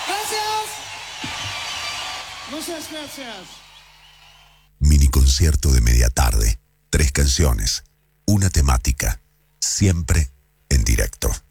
Gracias. Muchas gracias. Mini concierto de media tarde. 3 canciones, una temática, siempre en directo.